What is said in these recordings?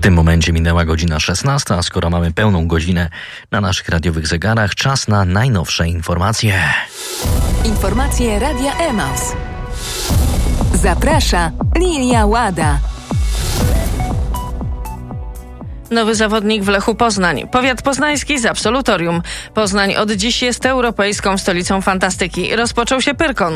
W tym momencie minęła godzina 16, a skoro mamy pełną godzinę na naszych radiowych zegarach, czas na najnowsze informacje. Informacje Radia Emaus. Zaprasza Lilia Łada. Nowy zawodnik w Lechu Poznań. Powiat poznański z absolutorium. Poznań od dziś jest europejską stolicą fantastyki. Rozpoczął się Pyrkon.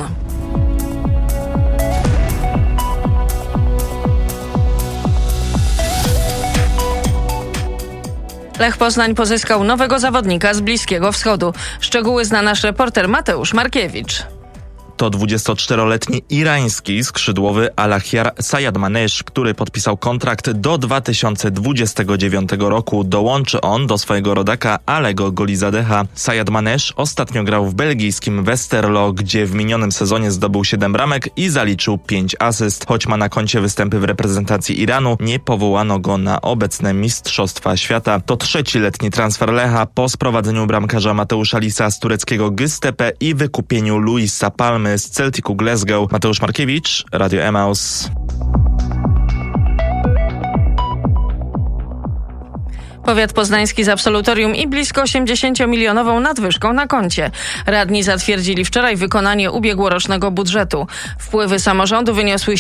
Lech Poznań pozyskał nowego zawodnika z Bliskiego Wschodu. Szczegóły zna nasz reporter Mateusz Markiewicz. To 24-letni irański skrzydłowy Alahiar Sayadmanesz, który podpisał kontrakt do 2029 roku. Dołączy on do swojego rodaka Alego Golizadeha. Sayadmanesz ostatnio grał w belgijskim Westerlo, gdzie w minionym sezonie zdobył 7 bramek i zaliczył 5 asyst. Choć ma na koncie występy w reprezentacji Iranu, nie powołano go na obecne Mistrzostwa Świata. To trzeciletni transfer Lecha po sprowadzeniu bramkarza Mateusza Lisa z tureckiego Göztepe i wykupieniu Luisa Palmy z Celticu Glasgow. Mateusz Markiewicz, Radio Emaus. Powiat poznański z absolutorium i blisko 80-milionową nadwyżką na koncie. Radni zatwierdzili wczoraj wykonanie ubiegłorocznego budżetu. Wpływy samorządu wyniosły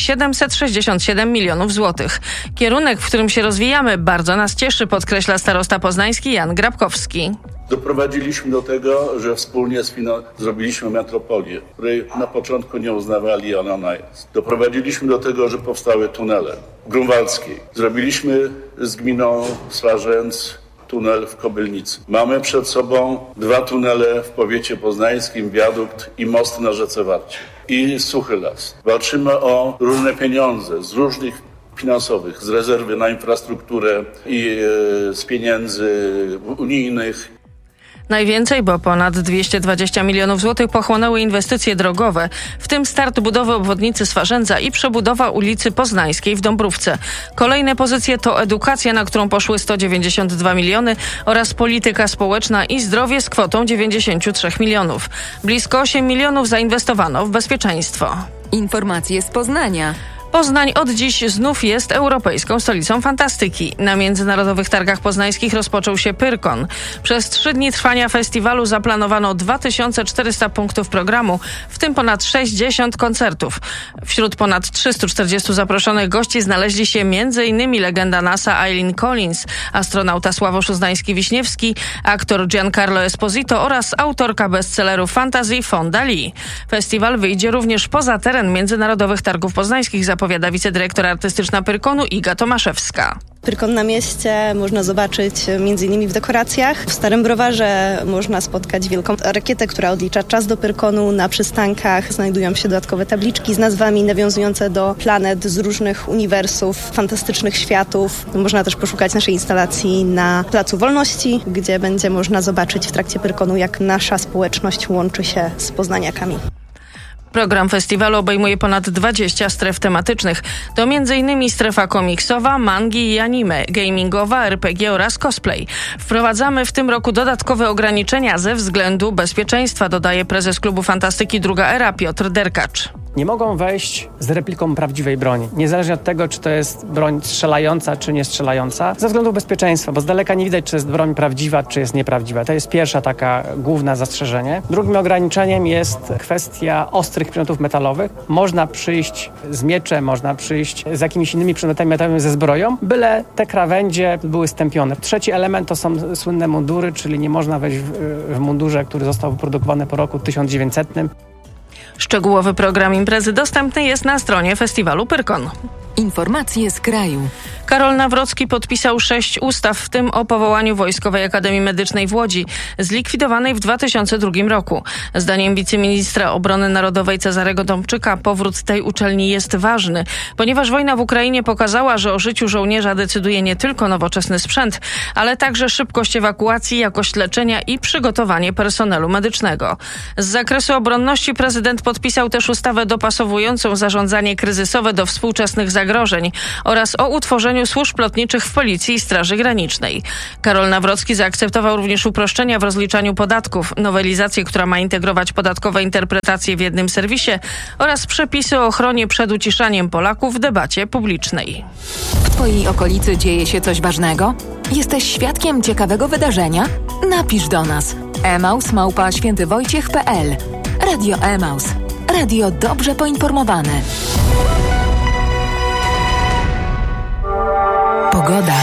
767 milionów złotych. Kierunek, w którym się rozwijamy, bardzo nas cieszy, podkreśla starosta poznański Jan Grabkowski. Doprowadziliśmy do tego, że wspólnie zrobiliśmy metropolię, której na początku nie uznawali, ale ona jest. Doprowadziliśmy do tego, że powstały tunele w Grunwaldzkiej. Zrobiliśmy z gminą Swarzędz tunel w Kobylnicy. Mamy przed sobą 2 tunele w powiecie poznańskim, wiadukt i most na rzece Warcie. I Suchy Las. Walczymy o różne pieniądze z różnych finansowych, z rezerwy na infrastrukturę i z pieniędzy unijnych. Najwięcej, bo ponad 220 milionów złotych pochłonęły inwestycje drogowe, w tym start budowy obwodnicy Swarzędza i przebudowa ulicy Poznańskiej w Dąbrówce. Kolejne pozycje to edukacja, na którą poszły 192 miliony oraz polityka społeczna i zdrowie z kwotą 93 milionów. Blisko 8 milionów zainwestowano w bezpieczeństwo. Informacje z Poznania. Poznań od dziś znów jest europejską stolicą fantastyki. Na Międzynarodowych Targach Poznańskich rozpoczął się Pyrkon. Przez 3 dni trwania festiwalu zaplanowano 2400 punktów programu, w tym ponad 60 koncertów. Wśród ponad 340 zaproszonych gości znaleźli się m.in. legenda NASA Eileen Collins, astronauta Sławosz Uznański-Wiśniewski, aktor Giancarlo Esposito oraz autorka bestselleru fantasy Fonda Lee. Festiwal wyjdzie również poza teren Międzynarodowych Targów Poznańskich, zapowiada wicedyrektor artystyczna Pyrkonu Iga Tomaszewska. Pyrkon na mieście można zobaczyć m.in. w dekoracjach. W Starym Browarze można spotkać wielką rakietę, która odlicza czas do Pyrkonu. Na przystankach znajdują się dodatkowe tabliczki z nazwami nawiązujące do planet z różnych uniwersów, fantastycznych światów. Można też poszukać naszej instalacji na Placu Wolności, gdzie będzie można zobaczyć w trakcie Pyrkonu, jak nasza społeczność łączy się z poznaniakami. Program festiwalu obejmuje ponad 20 stref tematycznych. To m.in. strefa komiksowa, mangi i anime, gamingowa, RPG oraz cosplay. Wprowadzamy w tym roku dodatkowe ograniczenia ze względu bezpieczeństwa, dodaje prezes Klubu Fantastyki Druga Era Piotr Derkacz. Nie mogą wejść z repliką prawdziwej broni. Niezależnie od tego, czy to jest broń strzelająca, czy nie strzelająca, ze względu bezpieczeństwa, bo z daleka nie widać, czy jest broń prawdziwa, czy jest nieprawdziwa. To jest pierwsza taka główne zastrzeżenie. Drugim ograniczeniem jest kwestia ostrych przedmiotów metalowych. Można przyjść z mieczem, można przyjść z jakimiś innymi przedmiotami metalowymi ze zbroją, byle te krawędzie były stępione. Trzeci element to są słynne mundury, czyli nie można wejść w mundurze, który został wyprodukowany po roku 1900. Szczegółowy program imprezy dostępny jest na stronie festiwalu Pyrkon. Informacje z kraju. Karol Nawrocki podpisał 6 ustaw, w tym o powołaniu Wojskowej Akademii Medycznej w Łodzi, zlikwidowanej w 2002 roku. Zdaniem wiceministra obrony narodowej Cezarego Tomczyka powrót tej uczelni jest ważny, ponieważ wojna w Ukrainie pokazała, że o życiu żołnierza decyduje nie tylko nowoczesny sprzęt, ale także szybkość ewakuacji, jakość leczenia i przygotowanie personelu medycznego. Z zakresu obronności prezydent podpisał też ustawę dopasowującą zarządzanie kryzysowe do współczesnych zagrożeń oraz o utworzeniu służb lotniczych w Policji i Straży Granicznej. Karol Nawrocki zaakceptował również uproszczenia w rozliczaniu podatków, nowelizację, która ma integrować podatkowe interpretacje w jednym serwisie oraz przepisy o ochronie przed uciszaniem Polaków w debacie publicznej. Twojej okolicy dzieje się coś ważnego? Jesteś świadkiem ciekawego wydarzenia? Napisz do nas. emaus@świętywojciech.pl. Radio Emaus. Radio dobrze poinformowane. Pogoda.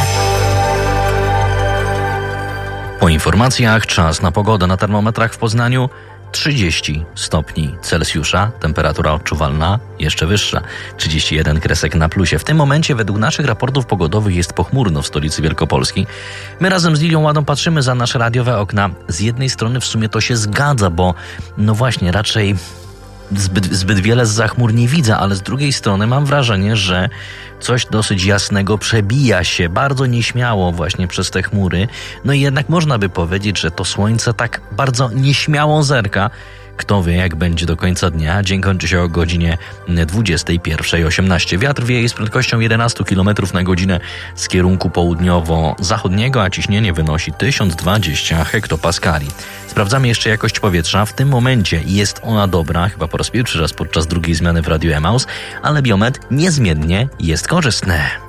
Po informacjach czas na pogodę. Na termometrach w Poznaniu 30 stopni Celsjusza, temperatura odczuwalna jeszcze wyższa, 31 kresek na plusie. W tym momencie według naszych raportów pogodowych jest pochmurno w stolicy Wielkopolski. My razem z Lilią Ładą patrzymy za nasze radiowe okna. Z jednej strony w sumie to się zgadza, bo no właśnie raczej zbyt wiele zza chmur nie widzę, ale z drugiej strony mam wrażenie, że coś dosyć jasnego przebija się bardzo nieśmiało właśnie przez te chmury. No i jednak można by powiedzieć, że to słońce tak bardzo nieśmiało zerka. Kto wie, jak będzie do końca dnia. Dzień kończy się o godzinie 21:18. Wiatr wieje z prędkością 11 km na godzinę z kierunku południowo-zachodniego, a ciśnienie wynosi 1020 hektopaskali. Sprawdzamy jeszcze jakość powietrza. W tym momencie jest ona dobra, chyba po raz pierwszy raz podczas drugiej zmiany w Radiu Emaus, ale biometr niezmiennie jest korzystny.